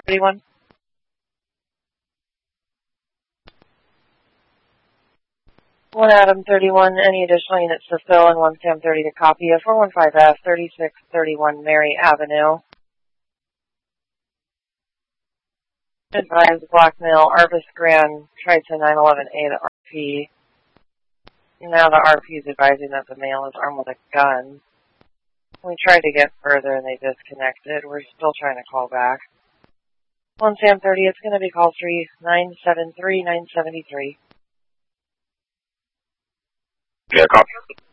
31. One Adam 31, any additional units to fill, and 1 Sam 30 to copy of 415F 3631 Mary Avenue. Advise Blackmail, Arvis Grand, tried to 911A to RP. Now the RP is advising that the male is armed with a gun. We tried to get further and they disconnected. We're still trying to call back. 1 Sam 30, it's going to be call 3973-973. Yeah, copy.